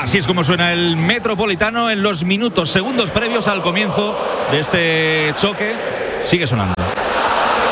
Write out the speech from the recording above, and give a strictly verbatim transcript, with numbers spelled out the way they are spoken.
Así es como suena el Metropolitano en los minutos, segundos previos al comienzo de este choque. Sigue sonando.